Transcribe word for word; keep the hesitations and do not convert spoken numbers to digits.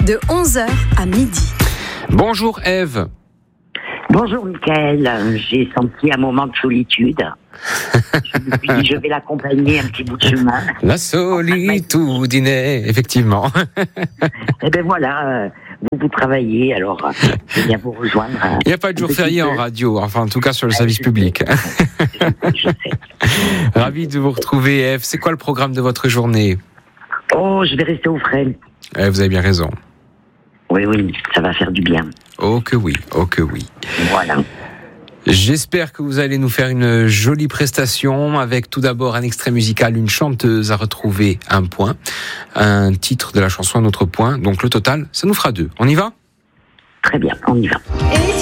de onze heures à midi. Bonjour Ève. Bonjour Mickaël, j'ai senti un moment de solitude. Je me suis dit, je vais l'accompagner un petit bout de chemin. La solitude, effectivement. Et ben voilà, euh, vous, vous travaillez, alors euh, je viens vous rejoindre. Euh, Il n'y a pas de jour férié en radio, enfin en tout cas sur le ouais, service je public. Sais, je sais. Ravi de vous retrouver Ève. C'est quoi le programme de votre journée? Oh, je vais rester au frais. Eh, vous avez bien raison. Oui, oui, ça va faire du bien. Oh que oui, oh que oui. Voilà. J'espère que vous allez nous faire une jolie prestation avec tout d'abord un extrait musical, une chanteuse à retrouver, un point, un titre de la chanson, un autre point. Donc le total, ça nous fera deux. On y va ? Très bien, on y va. Et